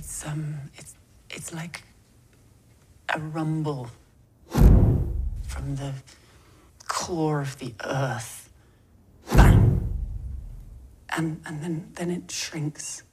It's like a rumble from the core of the earth. Bang! And then it shrinks.